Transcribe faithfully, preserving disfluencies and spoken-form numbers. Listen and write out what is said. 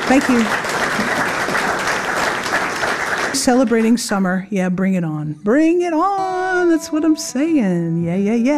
Thank you. Celebrating summer. Yeah, bring it on. Bring it on. That's what I'm saying. Yeah, yeah, yeah.